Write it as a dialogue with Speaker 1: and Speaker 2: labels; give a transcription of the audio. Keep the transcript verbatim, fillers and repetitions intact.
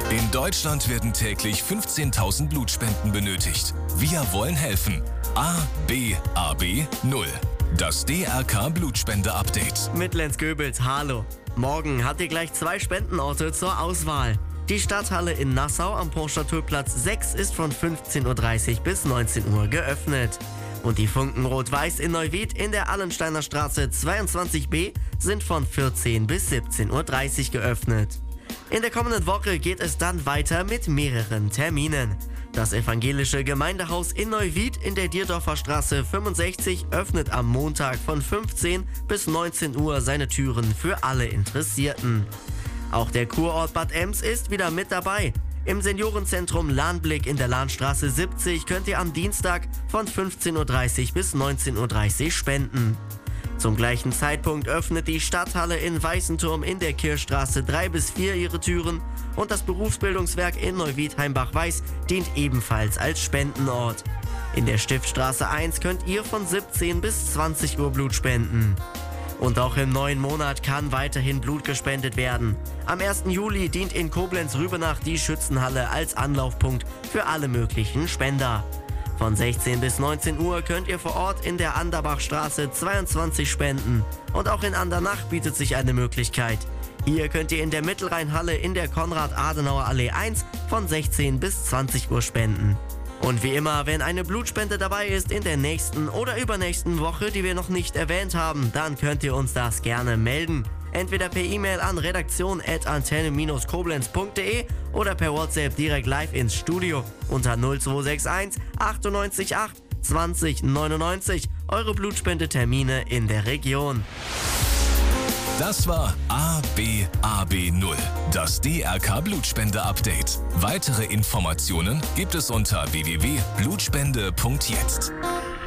Speaker 1: In Deutschland werden täglich fünfzehntausend Blutspenden benötigt. Wir wollen helfen. A B A B null. Das D R K Blutspende-Update.
Speaker 2: Mit Lenz Göbels, hallo. Morgen habt ihr gleich zwei Spendenorte zur Auswahl. Die Stadthalle in Nassau am Porstadtplatz sechs ist von fünfzehn Uhr dreißig bis neunzehn Uhr geöffnet. Und die Funken Rot-Weiß in Neuwied in der Allensteiner Straße zweiundzwanzig b sind von vierzehn bis siebzehn Uhr dreißig geöffnet. In der kommenden Woche geht es dann weiter mit mehreren Terminen. Das evangelische Gemeindehaus in Neuwied in der Dierdorfer Straße fünfundsechzig öffnet am Montag von fünfzehn bis neunzehn Uhr seine Türen für alle Interessierten. Auch der Kurort Bad Ems ist wieder mit dabei. Im Seniorenzentrum Lahnblick in der Lahnstraße siebzig könnt ihr am Dienstag von fünfzehn Uhr dreißig bis neunzehn Uhr dreißig spenden. Zum gleichen Zeitpunkt öffnet die Stadthalle in Weißenturm in der Kirchstraße drei bis vier ihre Türen und das Berufsbildungswerk in Neuwied-Heimbach-Weiß dient ebenfalls als Spendenort. In der Stiftstraße eins könnt ihr von siebzehn bis zwanzig Uhr Blut spenden. Und auch im neuen Monat kann weiterhin Blut gespendet werden. Am ersten Juli dient in Koblenz-Rübenach die Schützenhalle als Anlaufpunkt für alle möglichen Spender. Von sechzehn bis neunzehn Uhr könnt ihr vor Ort in der Anderbachstraße zweiundzwanzig spenden. Und auch in Andernach bietet sich eine Möglichkeit. Hier könnt ihr in der Mittelrheinhalle in der Konrad-Adenauer-Allee eins von sechzehn bis zwanzig Uhr spenden. Und wie immer, wenn eine Blutspende dabei ist in der nächsten oder übernächsten Woche, die wir noch nicht erwähnt haben, dann könnt ihr uns das gerne melden. Entweder per E-Mail an redaktion at antenne Bindestrich koblenz punkt de oder per WhatsApp direkt live ins Studio unter null zwei sechs eins achtundneunzig acht zwanzig neunundneunzig. Eure Blutspende-Termine in der Region.
Speaker 1: Das war A B A B null, das D R K Blutspende-Update. Weitere Informationen gibt es unter w w w punkt blutspende punkt jetzt.